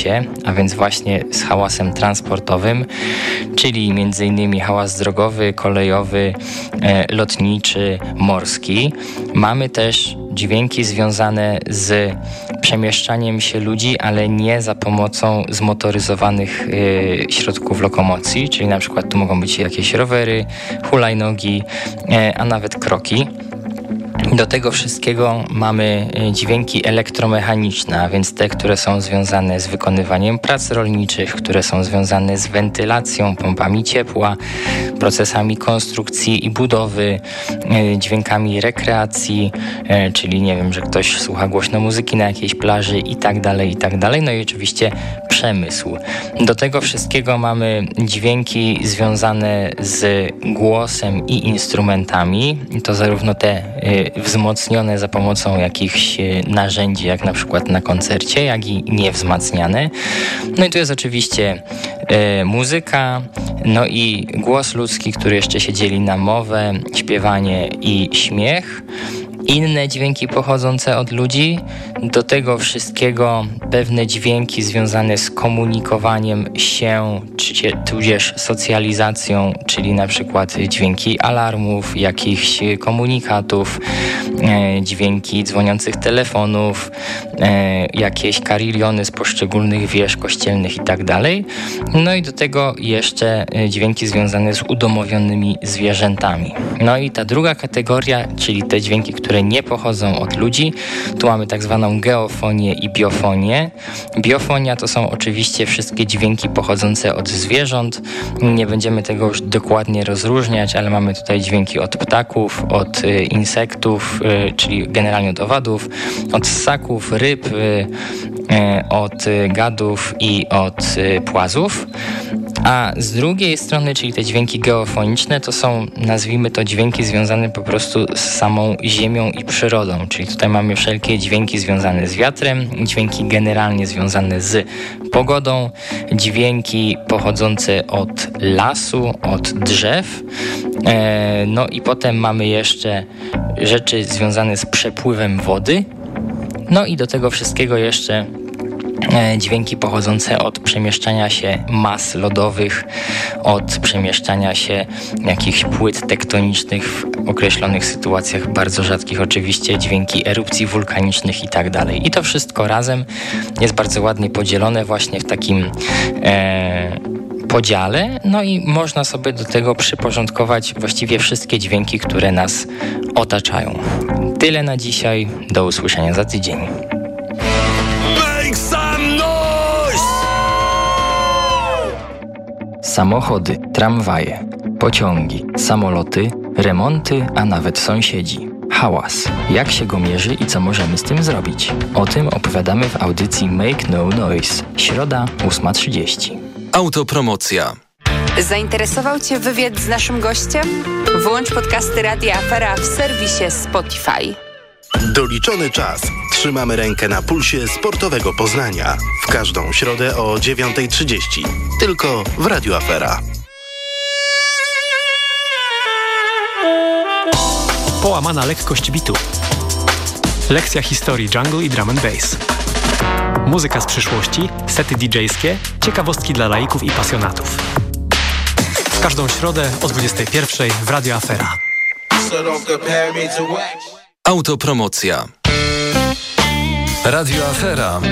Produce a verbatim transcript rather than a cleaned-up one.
hałasie, a więc właśnie z hałasem transportowym, czyli między innymi hałas drogowy, kolejowy, e, lotniczy, morski. Mamy też dźwięki związane z przemieszczaniem się ludzi, ale nie za pomocą zmotoryzowanych y, środków lokomocji, czyli na przykład tu mogą być jakieś rowery, hulajnogi, y, a nawet kroki. Do tego wszystkiego mamy dźwięki elektromechaniczne, a więc te, które są związane z wykonywaniem prac rolniczych, które są związane z wentylacją, pompami ciepła, procesami konstrukcji i budowy, dźwiękami rekreacji, czyli nie wiem, że ktoś słucha głośno muzyki na jakiejś plaży i tak dalej, i tak dalej. No i oczywiście przemysł. Do tego wszystkiego mamy dźwięki związane z głosem i instrumentami. To zarówno te wzmocnione za pomocą jakichś narzędzi, jak na przykład na koncercie, jak i niewzmacniane. No i tu jest oczywiście e, muzyka, no i głos ludzki, który jeszcze się dzieli na mowę, śpiewanie i śmiech. Inne dźwięki pochodzące od ludzi, do tego wszystkiego pewne dźwięki związane z komunikowaniem się, czy tudzież socjalizacją, czyli na przykład dźwięki alarmów, jakichś komunikatów, e, dźwięki dzwoniących telefonów, e, jakieś kariliony z poszczególnych wież kościelnych i tak dalej. No i do tego jeszcze dźwięki związane z udomowionymi zwierzętami. No i ta druga kategoria, czyli te dźwięki, które nie pochodzą od ludzi. Tu mamy tak zwaną geofonię i biofonię. Biofonia to są oczywiście wszystkie dźwięki pochodzące od zwierząt. Nie będziemy tego już dokładnie rozróżniać, ale mamy tutaj dźwięki od ptaków, od y, insektów, y, czyli generalnie od owadów, od ssaków, ryb, y, y, od y, gadów i od y, płazów. A z drugiej strony, czyli te dźwięki geofoniczne, to są, nazwijmy to, dźwięki związane po prostu z samą ziemią i przyrodą, czyli tutaj mamy wszelkie dźwięki związane z wiatrem, dźwięki generalnie związane z pogodą, dźwięki pochodzące od lasu, od drzew, e, no i potem mamy jeszcze rzeczy związane z przepływem wody, no i do tego wszystkiego jeszcze dźwięki pochodzące od przemieszczania się mas lodowych, od przemieszczania się jakichś płyt tektonicznych w określonych sytuacjach, bardzo rzadkich oczywiście, dźwięki erupcji wulkanicznych i tak dalej. I to wszystko razem jest bardzo ładnie podzielone właśnie w takim e, podziale, no i można sobie do tego przyporządkować właściwie wszystkie dźwięki, które nas otaczają. Tyle na dzisiaj, do usłyszenia za tydzień. Samochody, tramwaje, pociągi, samoloty, remonty, a nawet sąsiedzi. Hałas. Jak się go mierzy i co możemy z tym zrobić? O tym opowiadamy w audycji Make No Noise. Środa, ósma trzydzieści. Autopromocja. Zainteresował Cię wywiad z naszym gościem? Włącz podcasty Radia Afera w serwisie Spotify. Doliczony czas. Trzymamy rękę na pulsie sportowego Poznania. W każdą środę o dziewiąta trzydzieści. Tylko w Radiu Afera. Połamana lekkość bitu. Lekcja historii jungle i drum and bass. Muzyka z przyszłości, sety didżejskie, ciekawostki dla laików i pasjonatów. W każdą środę o dwudziestej pierwszej w Radio Afera. Autopromocja. Radio Afera.